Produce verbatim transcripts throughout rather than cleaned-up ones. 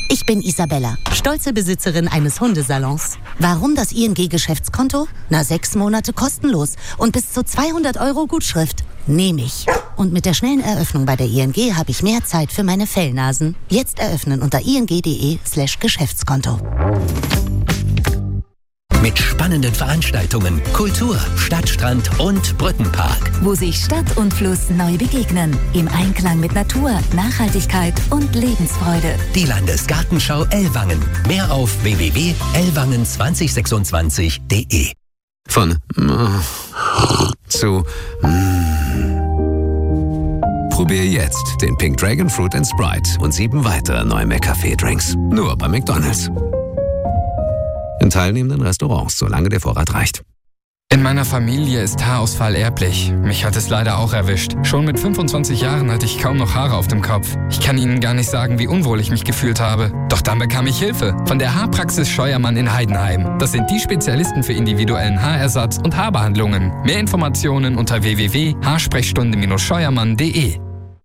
Ich bin Isabella, stolze Besitzerin eines Hundesalons. Warum das I N G-Geschäftskonto? Na, sechs Monate kostenlos und bis zu zweihundert Euro Gutschrift. Nehme ich. Und mit der schnellen Eröffnung bei der I N G habe ich mehr Zeit für meine Fellnasen. Jetzt eröffnen unter ing.de slash Geschäftskonto. Mit spannenden Veranstaltungen, Kultur, Stadtstrand und Brückenpark. Wo sich Stadt und Fluss neu begegnen. Im Einklang mit Natur, Nachhaltigkeit und Lebensfreude. Die Landesgartenschau Ellwangen. Mehr auf w w w punkt ellwangen zwanzig sechsundzwanzig punkt de. Von zu Probier jetzt den Pink Dragon Fruit and Sprite und sieben weitere neue McCafé-Drinks. Nur bei McDonald's. In teilnehmenden Restaurants, solange der Vorrat reicht. In meiner Familie ist Haarausfall erblich. Mich hat es leider auch erwischt. Schon mit fünfundzwanzig Jahren hatte ich kaum noch Haare auf dem Kopf. Ich kann Ihnen gar nicht sagen, wie unwohl ich mich gefühlt habe. Doch dann bekam ich Hilfe von der Haarpraxis Scheuermann in Heidenheim. Das sind die Spezialisten für individuellen Haarersatz und Haarbehandlungen. Mehr Informationen unter w w w punkt haarsprechstunde scheuermann punkt de.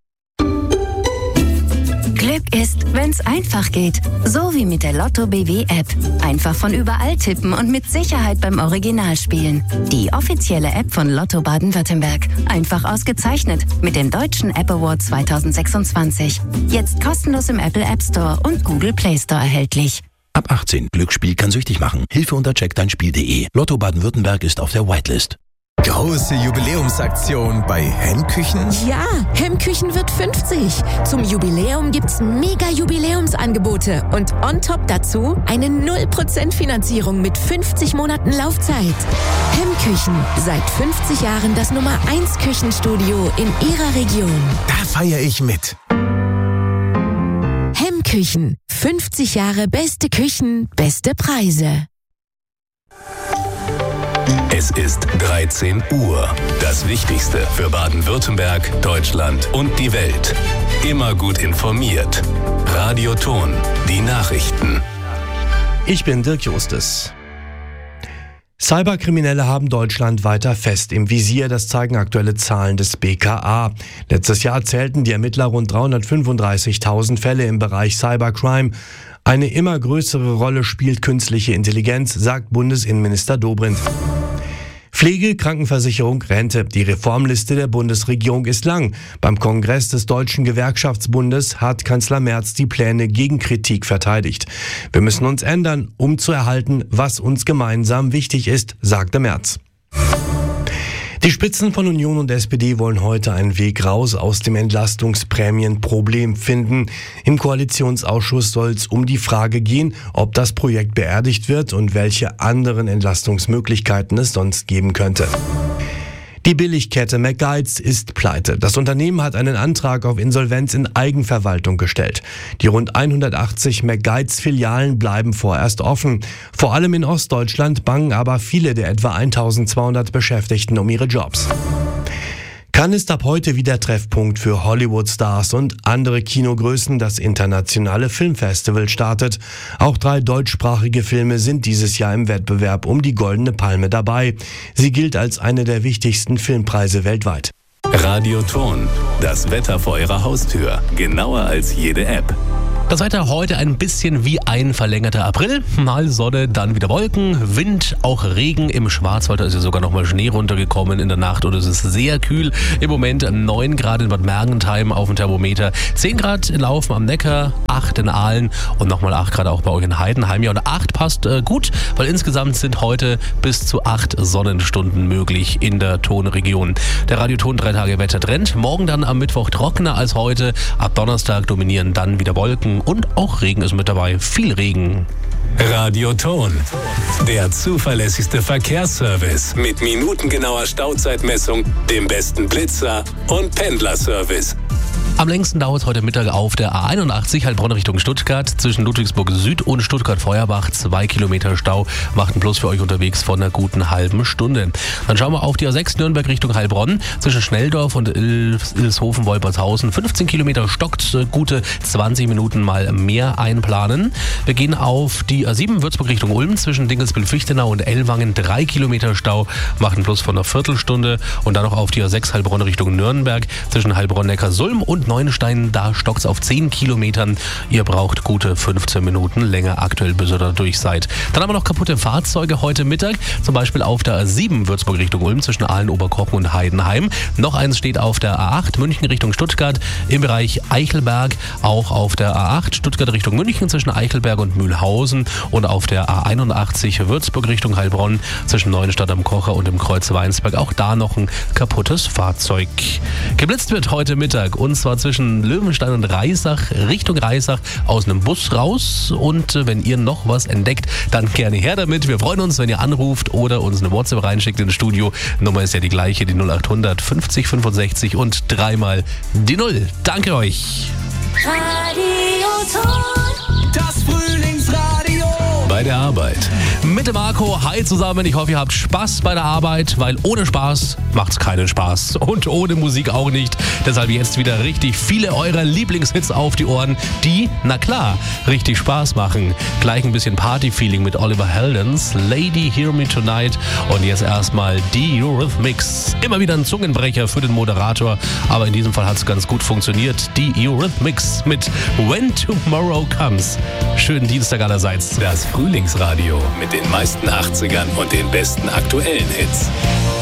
Glück ist, wenn's einfach geht. So wie mit der Lotto B W App. Einfach von überall tippen und mit Sicherheit beim Original spielen. Die offizielle App von Lotto Baden-Württemberg. Einfach ausgezeichnet mit dem Deutschen App Award zwanzig sechsundzwanzig. Jetzt kostenlos im Apple App Store und Google Play Store erhältlich. Ab achtzehn. Glücksspiel kann süchtig machen. Hilfe unter check dein Spiel punkt de. Lotto Baden-Württemberg ist auf der Whitelist. Große Jubiläumsaktion bei Hemmküchen? Ja, Hemmküchen wird fünfzig. Zum Jubiläum gibt's mega Jubiläumsangebote und on top dazu eine null Prozent Finanzierung mit fünfzig Monaten Laufzeit. Hemmküchen, seit fünfzig Jahren das Nummer eins Küchenstudio in Ihrer Region. Da feiere ich mit. Hemmküchen, fünfzig Jahre beste Küchen, beste Preise. Es ist dreizehn Uhr. Das Wichtigste für Baden-Württemberg, Deutschland und die Welt. Immer gut informiert. Radio Ton, die Nachrichten. Ich bin Dirk Justus. Cyberkriminelle haben Deutschland weiter fest im Visier, das zeigen aktuelle Zahlen des B K A. Letztes Jahr zählten die Ermittler rund dreihundertfünfunddreißigtausend Fälle im Bereich Cybercrime. Eine immer größere Rolle spielt künstliche Intelligenz, sagt Bundesinnenminister Dobrindt. Pflege, Krankenversicherung, Rente. Die Reformliste der Bundesregierung ist lang. Beim Kongress des Deutschen Gewerkschaftsbundes hat Kanzler Merz die Pläne gegen Kritik verteidigt. Wir müssen uns ändern, um zu erhalten, was uns gemeinsam wichtig ist, sagte Merz. Die Spitzen von Union und S P D wollen heute einen Weg raus aus dem Entlastungsprämienproblem finden. Im Koalitionsausschuss soll es um die Frage gehen, ob das Projekt beerdigt wird und welche anderen Entlastungsmöglichkeiten es sonst geben könnte. Die Billigkette McGuides ist pleite. Das Unternehmen hat einen Antrag auf Insolvenz in Eigenverwaltung gestellt. Die rund hundertachtzig McGuides-Filialen bleiben vorerst offen. Vor allem in Ostdeutschland bangen aber viele der etwa eintausendzweihundert Beschäftigten um ihre Jobs. Cannes ist ab heute wieder Treffpunkt für Hollywood-Stars und andere Kinogrößen. Das internationale Filmfestival startet. Auch drei deutschsprachige Filme sind dieses Jahr im Wettbewerb um die Goldene Palme dabei. Sie gilt als eine der wichtigsten Filmpreise weltweit. Radio Ton, das Wetter vor Ihrer Haustür. Genauer als jede App. Das Wetter heute ein bisschen wie ein verlängerter April. Mal Sonne, dann wieder Wolken, Wind, auch Regen. Im Schwarzwald ist ja sogar noch mal Schnee runtergekommen in der Nacht und es ist sehr kühl. Im Moment neun Grad in Bad Mergentheim auf dem Thermometer, zehn Grad in Laufen am Neckar, acht in Aalen und nochmal acht Grad auch bei euch in Heidenheim. Ja, und acht passt äh, gut, weil insgesamt sind heute bis zu acht Sonnenstunden möglich in der Tonregion. Der Radioton drei Tage Wettertrend. Morgen dann am Mittwoch trockener als heute. Ab Donnerstag dominieren dann wieder Wolken. Und auch Regen ist mit dabei. Viel Regen. Radio Ton, der zuverlässigste Verkehrsservice mit minutengenauer Stauzeitmessung, dem besten Blitzer und Pendlerservice. Am längsten dauert es heute Mittag auf der A einundachtzig Heilbronn Richtung Stuttgart zwischen Ludwigsburg Süd und Stuttgart-Feuerbach. Zwei Kilometer Stau macht einen Plus für euch unterwegs von einer guten halben Stunde. Dann schauen wir auf die A sechs Nürnberg Richtung Heilbronn zwischen Schnelldorf und Ilshofen-Wolpertshausen. fünfzehn Kilometer stockt, gute zwanzig Minuten mal mehr einplanen. Wir gehen auf die A sieben Würzburg Richtung Ulm zwischen Dinkelsbühl-Fichtenau und Ellwangen. Drei Kilometer Stau macht einen Plus von einer Viertelstunde. Und dann noch auf die A sechs Heilbronn Richtung Nürnberg zwischen Heilbronn-Neckarsulm und Neuenstein, da stockt's auf zehn Kilometern. Ihr braucht gute fünfzehn Minuten länger aktuell, bis ihr da durch seid. Dann haben wir noch kaputte Fahrzeuge heute Mittag, zum Beispiel auf der A sieben Würzburg Richtung Ulm zwischen Aalen, Oberkochen und Heidenheim. Noch eins steht auf der A acht München Richtung Stuttgart im Bereich Eichelberg, auch auf der A acht Stuttgart Richtung München zwischen Eichelberg und Mühlhausen und auf der A einundachtzig Würzburg Richtung Heilbronn zwischen Neuenstadt am Kocher und im Kreuz Weinsberg. Auch da noch ein kaputtes Fahrzeug. Geblitzt wird heute Mittag und zwar zwischen Löwenstein und Reisach Richtung Reisach aus einem Bus raus. Und wenn ihr noch was entdeckt, dann gerne her damit. Wir freuen uns, wenn ihr anruft oder uns eine WhatsApp reinschickt ins Studio. Nummer ist ja die gleiche, die null acht hundert fünfzig fünfundsechzig und dreimal die Null. Danke euch. Radio Ton. Das Frühlingsradio. Bei der Arbeit. Mit dem Marco, hi zusammen. Ich hoffe, ihr habt Spaß bei der Arbeit, weil ohne Spaß macht's keinen Spaß. Und ohne Musik auch nicht. Deshalb jetzt wieder richtig viele eurer Lieblingshits auf die Ohren, die, na klar, richtig Spaß machen. Gleich ein bisschen Party-Feeling mit Oliver Heldens, Lady Hear Me Tonight und jetzt erstmal die Eurythmics. Immer wieder ein Zungenbrecher für den Moderator, aber in diesem Fall hat's ganz gut funktioniert. Die Eurythmics mit When Tomorrow Comes. Schönen Dienstag allerseits. Das Frühlingsradio mit den meisten achtzigern und den besten aktuellen Hits.